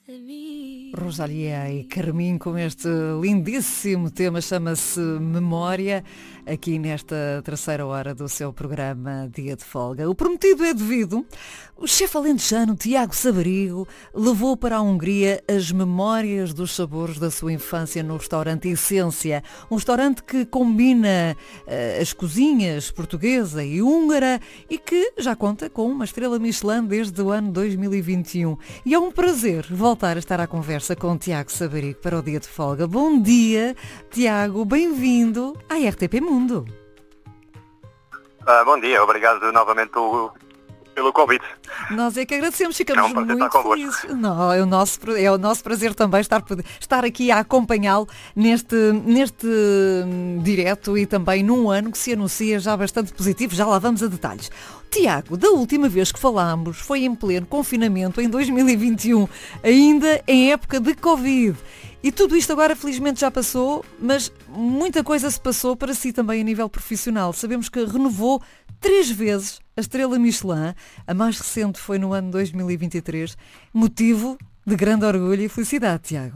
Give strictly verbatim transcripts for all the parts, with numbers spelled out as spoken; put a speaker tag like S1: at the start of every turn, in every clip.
S1: Rosalia e Carmim com este lindíssimo tema, chama-se Memória, aqui nesta terceira hora do seu programa Dia de Folga. O prometido é devido. O chefe alentejano Tiago Sabarigo levou para a Hungria as memórias dos sabores da sua infância no restaurante Essência, um restaurante que combina uh, as cozinhas portuguesa e húngara e que já conta com uma estrela Michelin desde o ano dois mil e vinte e um. E é um prazer voltar a estar à conversa com Tiago Sabarigo para o Dia de Folga. Bom dia, Tiago, bem-vindo à R T P Mundo.
S2: Ah, bom dia, obrigado novamente pelo, pelo convite.
S1: Nós é que agradecemos, ficamos
S2: é um
S1: muito felizes. Não, é, o nosso, é o nosso prazer também estar, estar aqui a acompanhá-lo neste, neste direto e também num ano que se anuncia já bastante positivo, já lá vamos a detalhes. Tiago, da última vez que falámos foi em pleno confinamento em dois mil e vinte e um, ainda em época de Covid. E tudo isto agora felizmente já passou, mas muita coisa se passou para si também a nível profissional. Sabemos que renovou três vezes a estrela Michelin, a mais recente foi no ano dois mil e vinte e três, motivo de grande orgulho e felicidade, Tiago.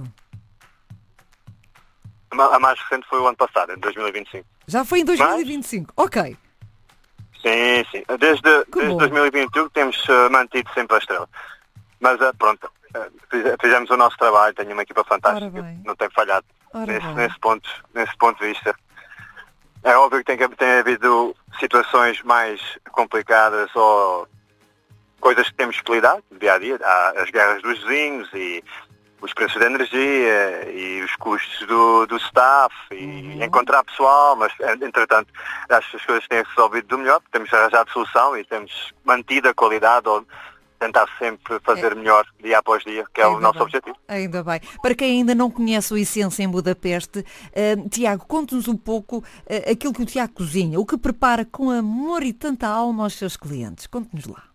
S2: A mais recente foi o ano passado, em dois mil e vinte e cinco.
S1: Já foi em dois mil e vinte e cinco, mas... ok.
S2: Sim, sim. Desde, desde dois mil e vinte e um temos uh, mantido sempre a estrela. Mas uh, pronto, uh, fizemos o nosso trabalho, tenho uma equipa fantástica, não tem falhado nesse, nesse, ponto, nesse ponto de vista. É óbvio que tem, tem havido situações mais complicadas ou coisas que temos que lidar dia a dia. Há as guerras dos vizinhos e os preços da energia e os custos do, do staff e uhum. encontrar pessoal, mas entretanto acho que as coisas têm resolvido do melhor, temos arranjado solução e temos mantido a qualidade ou tentar sempre fazer é. melhor dia após dia, que é ainda o nosso
S1: bem.
S2: objetivo.
S1: Ainda bem. Para quem ainda não conhece o Essência em Budapeste, uh, Tiago, conte-nos um pouco uh, aquilo que o Tiago cozinha, o que prepara com amor e tanta alma aos seus clientes. Conte-nos lá.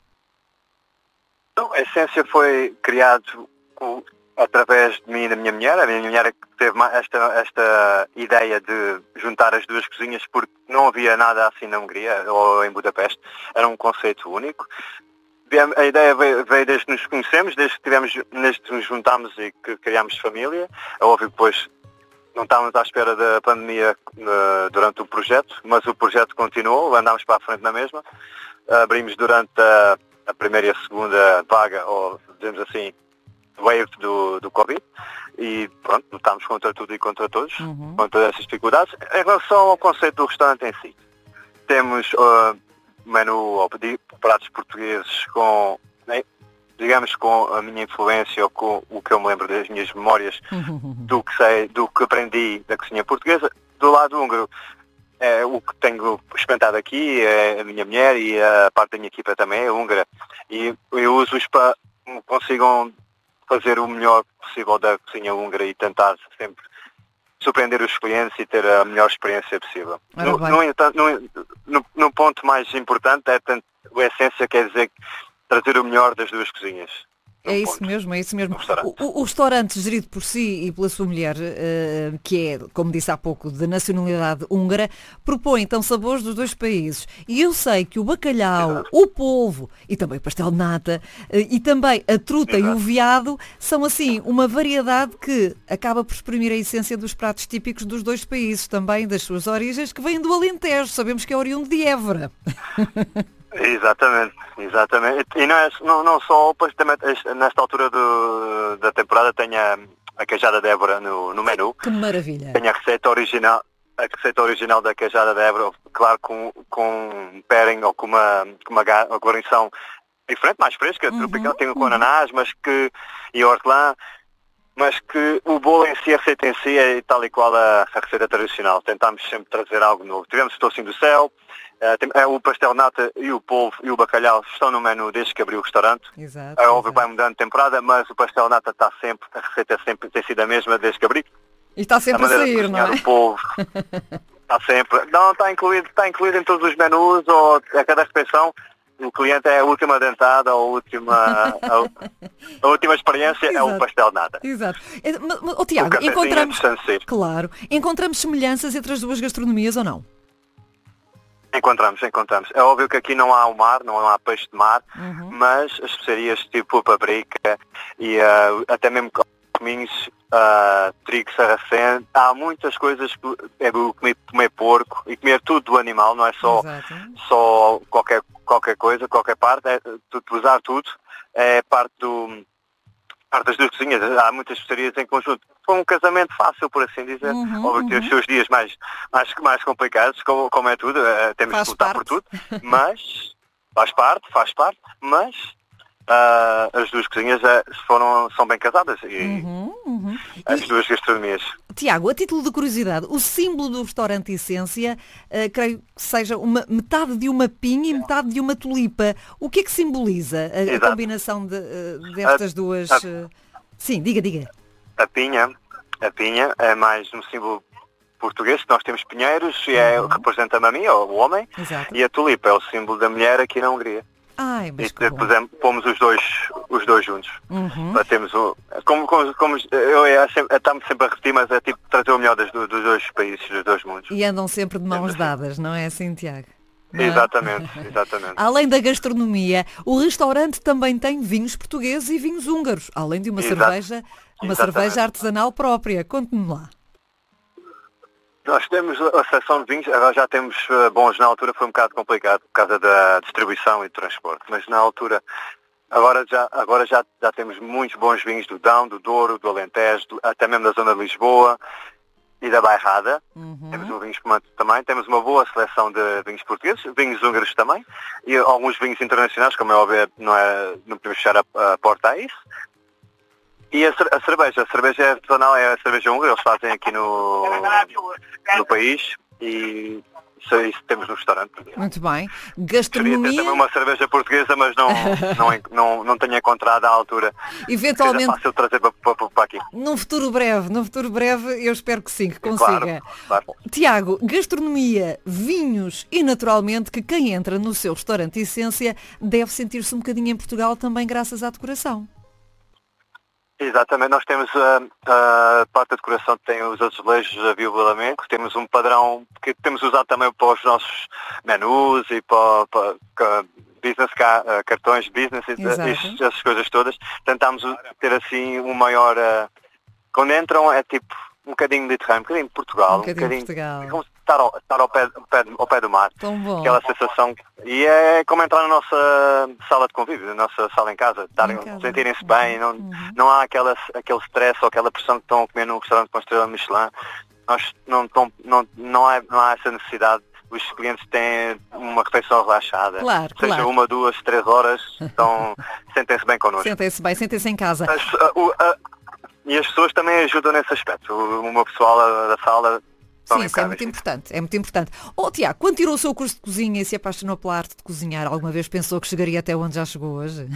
S2: Então, a Essência foi criado com, através de mim e da minha mulher. A minha mulher que teve esta, esta ideia de juntar as duas cozinhas porque não havia nada assim na Hungria ou em Budapeste. Era um conceito único. A ideia veio, veio desde que nos conhecemos, desde que, tivemos, desde que nos juntámos e que criámos família. É óbvio que depois não estávamos à espera da pandemia uh, durante o projeto, mas o projeto continuou, andámos para a frente na mesma. Uh, abrimos durante a, a primeira e a segunda vaga, ou dizemos assim, wave do, do Covid. E pronto, lutámos contra tudo e contra todos, uhum. contra essas dificuldades. Em relação ao conceito do restaurante em si, temos... Uh, menu ou pedir pratos portugueses com, digamos, com a minha influência ou com o que eu me lembro das minhas memórias do que sei, do que aprendi da cozinha portuguesa. Do lado húngaro, é, o que tenho experimentado aqui é a minha mulher e a parte da minha equipa também é húngara. E eu uso-os para que consigam fazer o melhor possível da cozinha húngara e tentar sempre surpreender os clientes e ter a melhor experiência possível. No, no, no, no, no ponto mais importante é tanto, a essência quer dizer trazer o melhor das duas cozinhas.
S1: É isso ponto. mesmo, é isso mesmo. Restaurante. O, o restaurante gerido por si e pela sua mulher, uh, que é, como disse há pouco, de nacionalidade húngara, propõe então sabores dos dois países. E eu sei que o bacalhau, Exato. o polvo e também o pastel de nata uh, e também a truta Exato. e o veado são assim uma variedade que acaba por exprimir a essência dos pratos típicos dos dois países, também das suas origens, que vêm do Alentejo. Sabemos que é oriundo de Évora.
S2: Exatamente, exatamente. E não, é, não, não só, pois também nesta altura do, da temporada tem a, a queijada de Évora no, no menu.
S1: Que maravilha!
S2: Tem a receita original, a receita original da queijada de Évora, claro, com, com um pairing ou com uma, com uma, uma guarnição diferente, mais fresca, uhum, tropical, tem com uhum. ananás, mas que, e hortelã, mas que o bolo em si, a receita em si é tal e qual a, a receita tradicional. Tentámos sempre trazer algo novo. Tivemos o tocinho do céu, uh, tem, uh, o pastel de nata e o polvo e o bacalhau estão no menu desde que abriu o restaurante.
S1: Exato,
S2: é óbvio
S1: exato.
S2: que vai mudando de temporada, mas o pastel de nata está sempre, a receita sempre tem sido a mesma desde que abri.
S1: E está sempre a, a sair, não é?
S2: O polvo está sempre, não, está incluído, está incluído em todos os menus ou a cada refeição. O cliente é a última dentada, a última, a, a última experiência Exato. é o pastel de nata.
S1: Exato. O Tiago, encontramos, claro, encontramos semelhanças entre as duas gastronomias ou não?
S2: Encontramos, encontramos. É óbvio que aqui não há o mar, não há peixe de mar,
S1: Uhum.
S2: mas as especiarias tipo paprika e uh, até mesmo cominhos, uh, trigo sarraceno, há muitas coisas que é comer, comer porco e comer tudo do animal, não é só, só qualquer, qualquer coisa, qualquer parte, é, usar tudo, é parte do... parte das duas cozinhas, há muitas especiarias em conjunto. Foi um casamento fácil, por assim dizer.
S1: Uhum,
S2: Óbvio que tem
S1: uhum.
S2: os seus dias mais, mais, mais complicados, como, como é tudo, uh, temos
S1: Faz
S2: que lutar
S1: parte.
S2: por tudo, mas faz parte, faz parte, mas uh, as duas cozinhas uh, foram, são bem casadas e
S1: Uhum, uhum.
S2: as
S1: E,
S2: duas gastronomias.
S1: Tiago, a título de curiosidade, o símbolo do restaurante Essência, uh, creio que seja uma, metade de uma pinha e metade de uma tulipa. O que é que simboliza a, a
S2: Exato.
S1: combinação de, uh, destas
S2: A-
S1: duas...
S2: a-
S1: uh, Sim, diga, diga.
S2: A pinha, a pinha é mais um símbolo português, que nós temos pinheiros e é,
S1: Uhum.
S2: representa-me a mim, o homem,
S1: Exato.
S2: e a tulipa é o símbolo da mulher aqui na Hungria.
S1: Ai, mas
S2: E
S1: que bom.
S2: pusemos, pomos os dois, os dois juntos.
S1: Uhum.
S2: Para termos o, como, como, como eu é sempre, estamos sempre a repetir, mas é tipo trazer o melhor das, dos dois países, dos dois mundos.
S1: E andam sempre de mãos
S2: Assim.
S1: dadas, não é assim, Tiago? Não é?
S2: Exatamente, exatamente.
S1: Além da gastronomia, o restaurante também tem vinhos portugueses e vinhos húngaros, além de uma
S2: Exato.
S1: cerveja, uma
S2: Exatamente.
S1: cerveja artesanal própria. Conte-me lá.
S2: Nós temos a secção de vinhos, agora já temos uh, bons, na altura foi um bocado complicado por causa da distribuição e transporte, mas na altura, agora já, agora já, já temos muitos bons vinhos do Dão, do Douro, do Alentejo, do, até mesmo da zona de Lisboa e da Bairrada.
S1: Uhum.
S2: Temos um vinho espumante também, temos uma boa seleção de vinhos portugueses, vinhos húngaros também, e alguns vinhos internacionais, como é óbvio, não, é, não podemos fechar a, a porta a isso. E a, a cerveja, a cerveja artesanal é a cerveja húngara, eles fazem aqui no, no país e isso, isso temos no restaurante.
S1: Muito bem.
S2: Queria ter
S1: Gastronomia,
S2: também uma cerveja portuguesa, mas não, não, não, não tenho encontrado à altura. Seja
S1: eventualmente,
S2: fácil trazer para, para, para aqui.
S1: num futuro breve, num futuro breve, eu espero que sim, que
S2: Claro,
S1: consiga.
S2: claro.
S1: Tiago, gastronomia, vinhos e naturalmente que quem entra no seu restaurante Essência deve sentir-se um bocadinho em Portugal também graças à decoração.
S2: Exatamente, nós temos a, a parte da decoração que tem os azulejos a violamenco, temos um padrão que temos usado também para os nossos menus e para, para, para business, cartões de business, e essas coisas todas. Tentámos ter assim um maior... Quando entram é tipo um bocadinho mediterrâneo, um bocadinho de Portugal,
S1: Um bocadinho de Portugal.
S2: como estar, ao, estar ao, pé, ao, pé, ao pé do mar.
S1: Tão bom.
S2: Aquela sensação. E é como entrar na nossa sala de convívio, na nossa sala em casa, estarem,
S1: casa.
S2: sentirem-se bem, não,
S1: Uhum.
S2: não há aquela, aquele stress ou aquela pressão que estão a comer num restaurante com estrela Michelin. Nós não, não, não, não, há, não há essa necessidade. Os clientes têm uma refeição relaxada.
S1: Claro,
S2: Seja
S1: claro.
S2: uma, duas, três horas, então sentem-se bem connosco.
S1: Sentem-se bem, sentem-se em casa.
S2: As, a, o, a, e as pessoas também ajudam nesse aspecto. O, o meu pessoal da sala são
S1: Sim, isso é
S2: impecáveis.
S1: muito importante, é muito importante. Oh, Tiago, quando tirou o seu curso de cozinha e se apaixonou pela arte de cozinhar, alguma vez pensou que chegaria até onde já chegou hoje?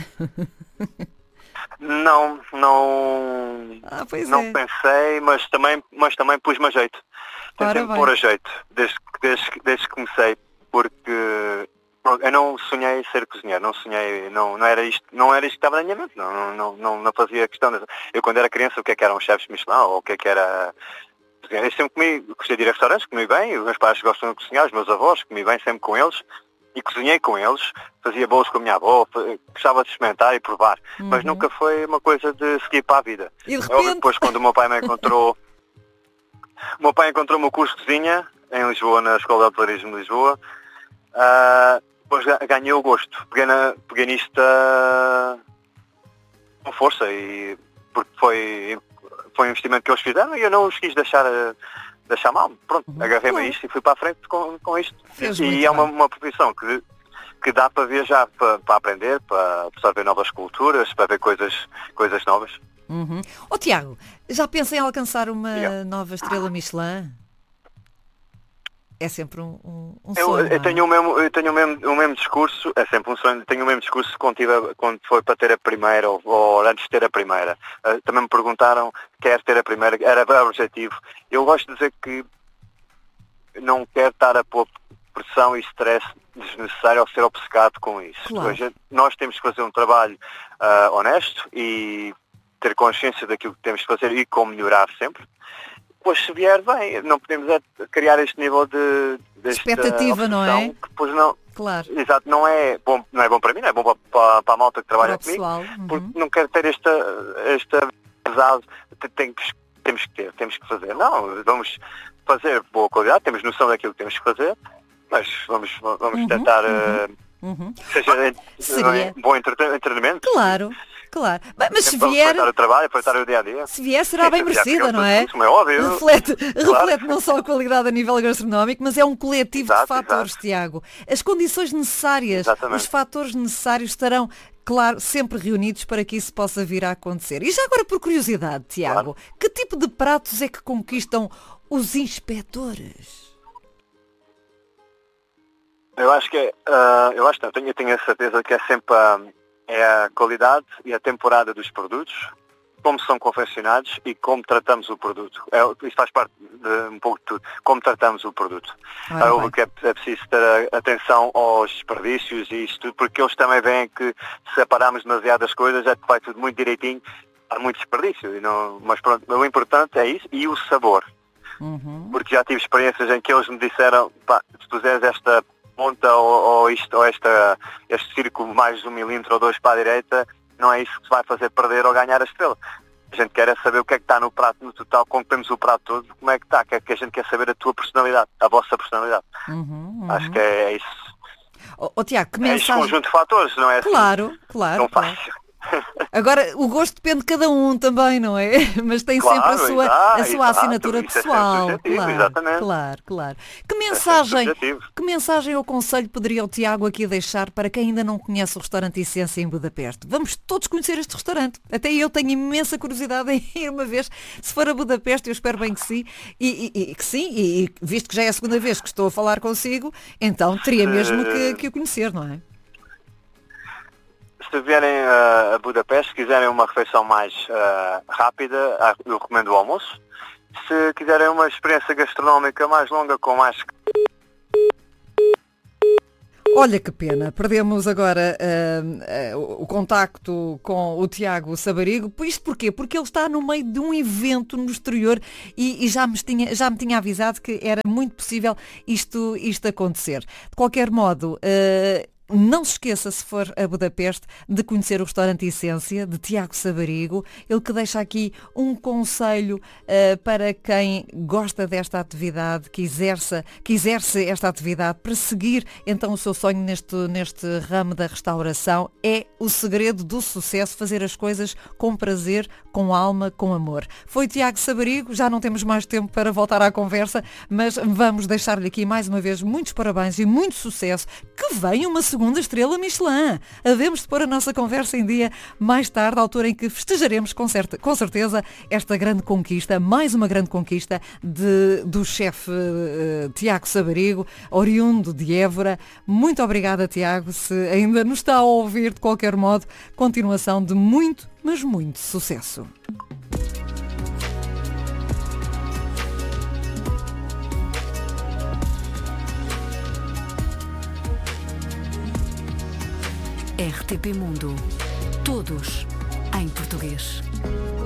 S2: Não, não,
S1: Ah, pois
S2: não
S1: é.
S2: pensei, mas também, mas também pus-me a jeito.
S1: Ora
S2: Tentei-me
S1: bem.
S2: pôr a jeito, desde, desde, desde que comecei, porque eu não sonhei ser cozinheiro, não sonhei, não, não era isto, não era isto que estava na minha mente, não, não, não, não fazia questão. De, eu quando era criança, o que é que eram chefes Michelin, ou o que é que era... Eu sempre comi, gostei de ir a restaurantes, comi bem, os meus pais gostam de cozinhar, os meus avós, comi bem sempre com eles, e cozinhei com eles, fazia bolos com a minha avó, gostava de experimentar e provar,
S1: Uhum.
S2: mas nunca foi uma coisa de seguir para a vida.
S1: E de
S2: É óbvio que
S1: repente,
S2: depois quando o meu pai me encontrou, o meu pai encontrou o meu curso de cozinha em Lisboa, na Escola de Altarismo de Lisboa, uh, depois ga- ganhei o gosto, peguei, na, peguei nisto uh, com força, e porque foi, foi um investimento que eles fizeram e eu não os quis deixar, uh, deixar mal. Pronto,
S1: Uhum.
S2: agarrei-me
S1: Claro.
S2: a isto e fui para a frente com, com isto.
S1: Fez
S2: E
S1: muito
S2: é uma,
S1: bem.
S2: uma profissão que, que dá para viajar, para, para aprender, para absorver novas culturas, para ver coisas, coisas novas.
S1: Uhum. Oh, Tiago, já pensa em alcançar uma
S2: Diga.
S1: nova estrela Michelin? É sempre um, um, um
S2: Eu,
S1: sonho,
S2: eu
S1: não é?
S2: tenho o mesmo, eu tenho o mesmo, o mesmo discurso, é sempre um sonho, tenho o mesmo discurso quando, tive, quando foi para ter a primeira ou, ou antes de ter a primeira. Uh, também me perguntaram, quer ter a primeira, era o objetivo. Eu gosto de dizer que não quero estar a pôr pressão e stress desnecessário ao ser obcecado com isso.
S1: Claro.
S2: A gente- nós temos que fazer um trabalho uh, honesto e ter consciência daquilo que temos que fazer e como melhorar sempre. depois se vier bem, não podemos é criar este nível de, de
S1: expectativa, não é?
S2: Que depois não,
S1: claro.
S2: Exato, não é bom, não é bom para mim, não é bom para, para, para a malta que trabalha comigo,
S1: uhum.
S2: porque não quero ter esta, esta pesado, tem que, temos que ter, temos que fazer. Não, vamos fazer boa qualidade, temos noção daquilo que temos que fazer, mas vamos, vamos
S1: uhum,
S2: tentar
S1: uhum, uhum.
S2: seja
S1: ah, seria...
S2: bom entretenimento.
S1: Claro. Claro, mas se
S2: vamos
S1: vier...
S2: aproveitar o trabalho, aproveitar o dia a dia.
S1: Se vier será bem merecida, não é?
S2: Isso é óbvio.
S1: Reflete,
S2: claro.
S1: reflete não só a qualidade a nível gastronómico, mas é um coletivo
S2: exato,
S1: de fatores,
S2: exato.
S1: Tiago. As condições necessárias,
S2: Exatamente.
S1: os fatores necessários estarão, claro, sempre reunidos para que isso possa vir a acontecer. E já agora, por curiosidade, Tiago,
S2: claro.
S1: que tipo de pratos é que conquistam os inspetores?
S2: Eu acho que é, uh, eu acho que não, tenho, tenho a certeza que é sempre a, é a qualidade e a temporada dos produtos, como são confeccionados e como tratamos o produto. É, isso faz parte de um pouco de tudo, como tratamos o produto.
S1: Ah,
S2: é óbvio que é, é preciso ter atenção aos desperdícios e isso tudo, porque eles também veem que se separarmos demasiado as coisas é que vai tudo muito direitinho, há muito desperdício. E não, mas pronto, o importante é isso e o sabor.
S1: Uhum.
S2: Porque já tive experiências em que eles me disseram, pá, se puseres esta ponta ou, ou, isto, ou esta, este círculo mais de um milímetro ou dois para a direita, não é isso que se vai fazer perder ou ganhar a estrela. A gente quer é saber o que é que está no prato no total, como temos o prato todo, como é que está, que é que a gente quer saber a tua personalidade, a vossa personalidade.
S1: Uhum, uhum.
S2: Acho que é, é isso.
S1: Oh, oh, Tiago, que
S2: é
S1: mensagem...
S2: este conjunto de fatores, não é?
S1: Claro,
S2: assim,
S1: claro.
S2: Não
S1: claro.
S2: fácil.
S1: Agora, o gosto depende de cada um também, não é? Mas tem
S2: claro,
S1: sempre a sua,
S2: exato,
S1: a sua
S2: exato,
S1: assinatura
S2: isso é
S1: pessoal.
S2: subjetivo,
S1: claro,
S2: exatamente.
S1: claro, claro. Que
S2: É
S1: mensagem, que mensagem ou conselho poderia o Tiago aqui deixar para quem ainda não conhece o restaurante Essência em Budapeste? Vamos todos conhecer este restaurante. Até eu tenho imensa curiosidade em ir uma vez. Se for a Budapeste, eu espero bem que sim. E, e, e que sim, e, e visto que já é a segunda vez que estou a falar consigo, então teria mesmo que, que o conhecer, não é?
S2: Se vierem uh, a Budapeste, se quiserem uma refeição mais uh, rápida, eu recomendo o almoço. Se quiserem uma experiência gastronómica mais longa, com mais...
S1: Olha que pena, perdemos agora uh, uh, o contacto com o Tiago Sabarigo. Isto porquê? Porque ele está no meio de um evento no exterior e, e já, me tinha, já me tinha avisado que era muito possível isto, isto acontecer. De qualquer modo... Uh, Não se esqueça, se for a Budapeste, de conhecer o restaurante Essência, de Tiago Sabarigo, ele que deixa aqui um conselho uh, para quem gosta desta atividade, que exerce, que exerce esta atividade, para seguir então o seu sonho neste, neste ramo da restauração. É o segredo do sucesso, fazer as coisas com prazer, com alma, com amor. Foi Tiago Sabarigo, já não temos mais tempo para voltar à conversa, mas vamos deixar-lhe aqui mais uma vez muitos parabéns e muito sucesso, que venha uma segunda segunda estrela Michelin. Havemos de pôr a nossa conversa em dia mais tarde, à altura em que festejaremos com, certa, com certeza esta grande conquista, mais uma grande conquista de, do chefe uh, Tiago Sabarigo, oriundo de Évora. Muito obrigada, Tiago, se ainda nos está a ouvir de qualquer modo, continuação de muito, mas muito sucesso.
S3: R T P Mundo. Todos em português.